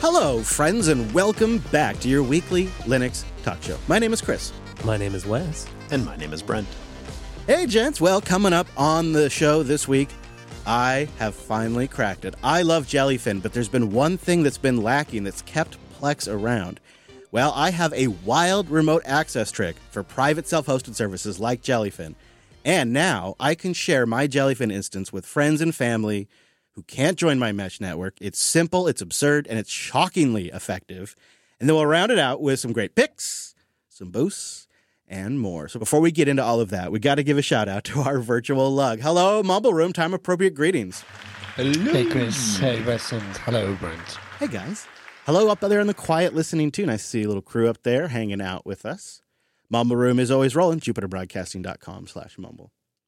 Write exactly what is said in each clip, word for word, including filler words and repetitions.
Hello, friends, and welcome back to your weekly Linux talk show. My name is Chris. My name is Wes. And my name is Brent. Hey, gents. Well, coming up on the show this week, I have finally cracked it. I love Jellyfin, but there's been one thing that's been lacking that's kept Plex around. Well, I have a wild remote access trick for private self-hosted services like Jellyfin. And now I can share my Jellyfin instance with friends and family who can't join my mesh network. It's simple, it's absurd, and it's shockingly effective. And then we'll round it out with some great picks, some boosts, and more. So before we get into all of that, we got to give a shout out to our virtual lug. Hello, Mumble Room, time appropriate greetings. Hello. Hey, Chris. Hey, Wes, and hello, Brent. Hey, guys. Hello up there in the quiet listening too. Nice to see a little crew up there hanging out with us. Mumble Room is always rolling, jupiterbroadcasting.com slash mumble.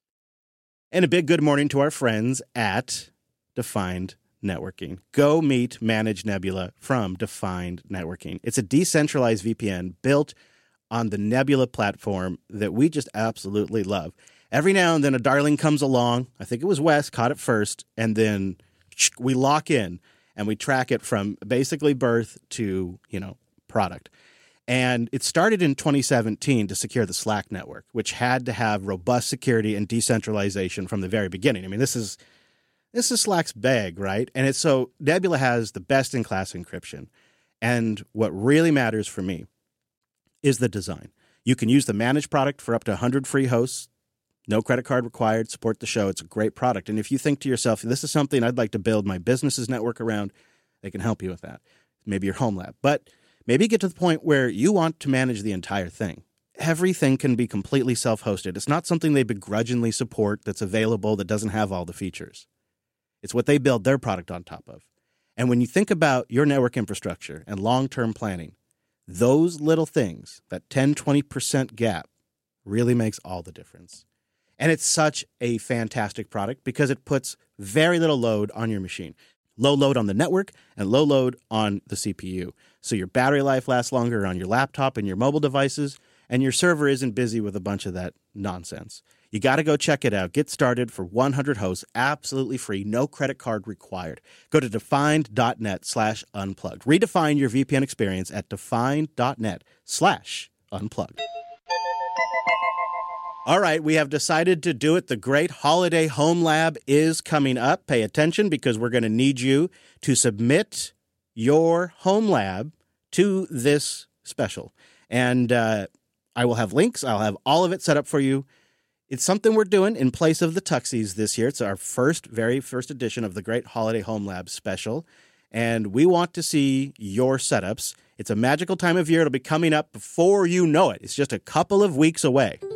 And a big good morning to our friends at Defined Networking. Go meet Manage Nebula from Defined Networking. It's a decentralized V P N built on the Nebula platform that we just absolutely love. Every now and then a darling comes along. I think it was Wes, caught it first, and then we lock in and we track it from basically birth to, you know, product. And it started in twenty seventeen to secure the Slack network, which had to have robust security and decentralization from the very beginning. I mean, this is This is Slack's bag, right? And it's so Nebula has the best-in-class encryption. And what really matters for me is the design. You can use the managed product for up to one hundred free hosts. No credit card required. Support the show. It's a great product. And if you think to yourself, this is something I'd like to build my business's network around, they can help you with that. Maybe your home lab. But maybe get to the point where you want to manage the entire thing. Everything can be completely self-hosted. It's not something they begrudgingly support that's available that doesn't have all the features. It's what they build their product on top of. And when you think about your network infrastructure and long-term planning, those little things, that ten, twenty percent gap, really makes all the difference. And it's such a fantastic product because it puts very little load on your machine. Low load on the network and low load on the C P U. So your battery life lasts longer on your laptop and your mobile devices, and your server isn't busy with a bunch of that nonsense. You got to go check it out. Get started for one hundred hosts, absolutely free, no credit card required. Go to defined.net slash unplugged. Redefine your V P N experience at defined.net slash unplugged. All right, we have decided to do it. The Great Holiday Home Lab is coming up. Pay attention because we're going to need you to submit your home lab to this special. And uh, I will have links. I'll have all of it set up for you. It's something we're doing in place of the Tuxies this year. It's our first, very first edition of the Great Holiday Home Lab special. And we want to see your setups. It's a magical time of year. It'll be coming up before you know it. It's just a couple of weeks away.